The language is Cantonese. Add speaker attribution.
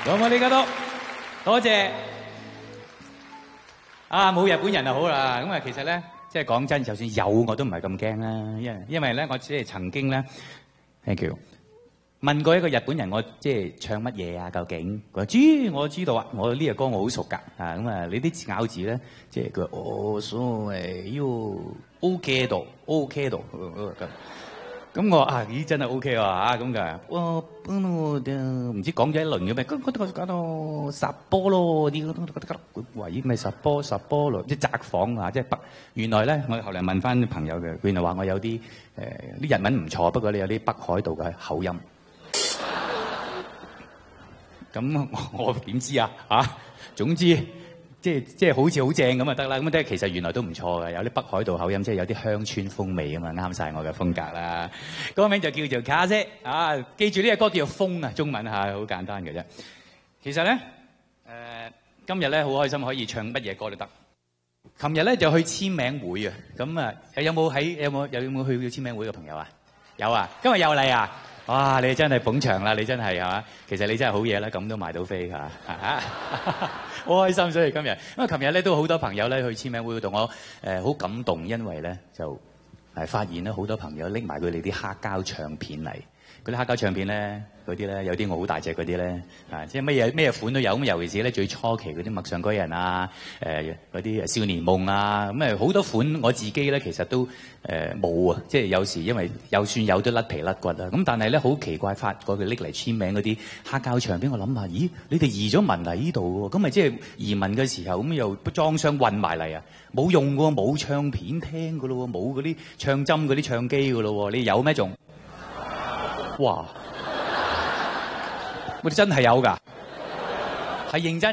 Speaker 1: 咁我呢家都多謝啊！冇日本人就好啦。咁啊，其實咧，即係講真，就算有我都唔係咁驚啦。因為咧，我只係曾經咧，thank you，問過一個日本人，我即係唱乜嘢啊？究竟佢話我知道啊，我呢個歌我好熟㗎。啊，咁啊，你啲咬字咧，即係佢話哦，所謂要 OK 度 OK 度咁我啊，咦真係 OK 喎嚇咁㗎，唔知講咗一輪嘅咩？嗰度十波咯啲，話咦咪十波咯，即係窄房啊！即係原來咧，我後嚟問翻啲朋友嘅，原來話我有啲啲日文唔錯，不過你有啲北海道嘅口音。咁我點知啊？嚇，總之。即係好似好正咁就得啦，咁即係其實原來都唔錯嘅，有啲北海道口音，即係有啲鄉村風味啊嘛，啱晒我嘅風格啦。歌名就叫做卡式啊，記住呢個歌叫做風啊，中文嚇，好簡單嘅啫。其實咧，今日咧好開心可以唱乜嘢歌都得。琴日咧就去簽名會啊，咁啊有冇去過簽名會嘅朋友啊？有啊，今日又嚟啊！哇！你真係捧場啦，你真係係嘛？其實你真係好嘢啦，咁都買到飛嚇，好開心。所以今日，因為琴日咧都好多朋友咧去簽名會度，我好感動，因為咧就發現咧好多朋友拎埋佢哋啲黑膠唱片嚟。嗰啲黑膠唱片咧，嗰啲咧有啲我好大隻嗰啲咧，即係咩款都有。咁尤其是咧最初期嗰啲陌上歸人啊，嗰啲少年夢啊，咁好多款我自己咧其實都冇啊，即係有時因為就算有都甩皮甩骨啊。咁但係咧好奇怪，發覺佢拎嚟簽名嗰啲黑膠唱片，我諗下，咦？你哋移咗民嚟呢度喎，咁咪即係移民嘅時候咁又裝箱運埋嚟啊？冇用㗎喎，冇唱片聽㗎咯喎，冇嗰啲唱針嗰啲唱機㗎咯喎，你有咩仲？哇！我哋真係有㗎，係認真。